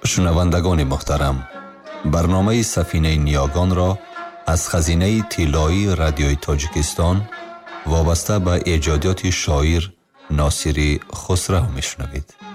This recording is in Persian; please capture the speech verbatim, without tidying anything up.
شنوندگان محترم، برنامه سفینه نیاگان را از خزینه طلایی رادیوی تاجیکستان وابسته به ایجادات شاعر ناصری خسرو میشنوید.